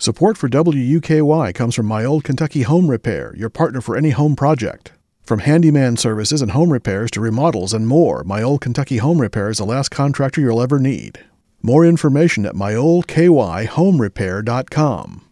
Support for WUKY comes from My Old Kentucky Home Repair, your partner for any home project. From handyman services and home repairs to remodels and more, My Old Kentucky Home Repair is the last contractor you'll ever need. More information at myoldkyhomerepair.com.